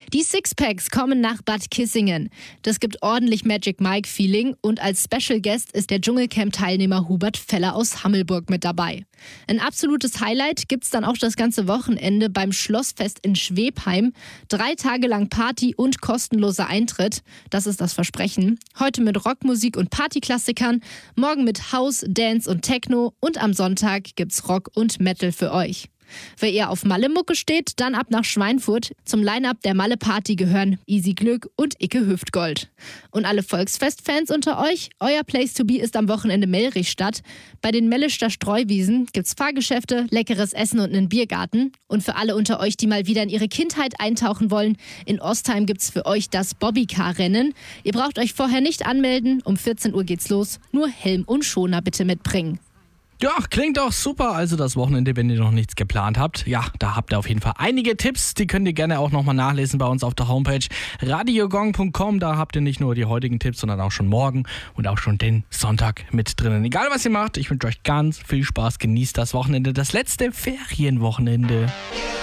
Die Sixpacks kommen nach Bad Kissingen. Das gibt ordentlich Magic Mike-Feeling und als Special Guest ist der Dschungelcamp-Teilnehmer Hubert Feller aus Hammelburg mit dabei. Ein absolutes Highlight gibt's dann auch das ganze Wochenende beim Schlossfest in Schwebheim. 3 Tage lang Party und kostenloser Eintritt. Das ist das Versprechen. Heute mit Rockmusik und Partyklassikern, morgen mit House, Dance und Techno und am Sonntag gibt's Rock und Metal für euch. Wer eher auf Malle-Mucke steht, dann ab nach Schweinfurt. Zum Line-Up der Malle-Party gehören Easy Glück und Icke Hüftgold. Und alle Volksfest-Fans unter euch, euer Place to be ist am Wochenende Mellrichstadt. Bei den Mellischter Streuwiesen gibt's Fahrgeschäfte, leckeres Essen und einen Biergarten. Und für alle unter euch, die mal wieder in ihre Kindheit eintauchen wollen, in Ostheim gibt's für euch das Bobbycar-Rennen. Ihr braucht euch vorher nicht anmelden, um 14 Uhr geht's los. Nur Helm und Schoner bitte mitbringen. Ja, klingt doch super. Also das Wochenende, wenn ihr noch nichts geplant habt. Ja, da habt ihr auf jeden Fall einige Tipps. Die könnt ihr gerne auch nochmal nachlesen bei uns auf der Homepage radiogong.com. Da habt ihr nicht nur die heutigen Tipps, sondern auch schon morgen und auch schon den Sonntag mit drinnen. Egal was ihr macht, ich wünsche euch ganz viel Spaß. Genießt das Wochenende, das letzte Ferienwochenende.